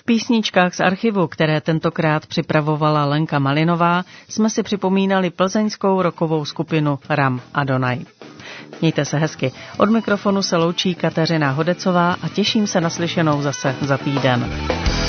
V písničkách z archivu, které tentokrát připravovala Lenka Malinová, jsme si připomínali plzeňskou rockovou skupinu Ram Adonai. Mějte se hezky. Od mikrofonu se loučí Kateřina Hodecová a těším se na slyšenou zase za týden.